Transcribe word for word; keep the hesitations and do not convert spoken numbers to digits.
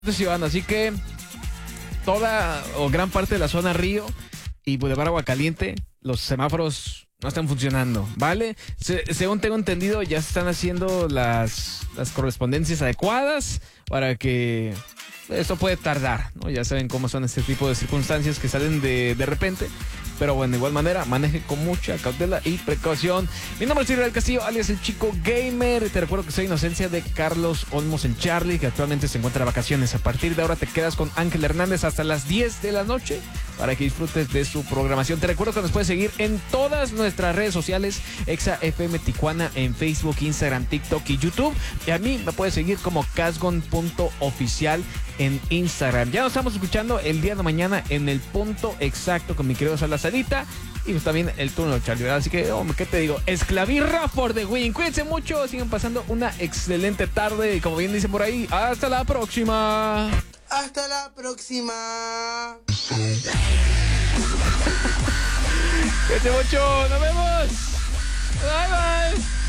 ciudadano, así que toda o gran parte de la zona Río y Boulevard Aguacaliente, los semáforos no están funcionando, ¿vale? Se, según tengo entendido, ya se están haciendo las, las correspondencias adecuadas para que esto puede tardar, ¿no? Ya saben cómo son este tipo de circunstancias que salen de, de repente. Pero bueno, de igual manera, maneje con mucha cautela y precaución. Mi nombre es Silvio del Castillo, alias el Chico Gamer. Te recuerdo que soy Inocencia de Carlos Olmos el Charlie, que actualmente se encuentra de vacaciones. A partir de ahora te quedas con Ángel Hernández hasta las diez de la noche para que disfrutes de su programación. Te recuerdo que nos puedes seguir en todas nuestras redes sociales, Exa F M Tijuana en Facebook, Instagram, TikTok y YouTube. Y a mí me puedes seguir como casgon punto oficial en Instagram. Ya nos estamos escuchando el día de mañana en el punto exacto con mi querido Salazarita y pues también el turno de Charlie, ¿verdad? Así que, hombre, ¿qué te digo? Esclavirra for the win. Cuídense mucho, sigan pasando una excelente tarde y como bien dicen por ahí, hasta la próxima. Hasta la próxima. Cuídense mucho, nos vemos. Bye bye.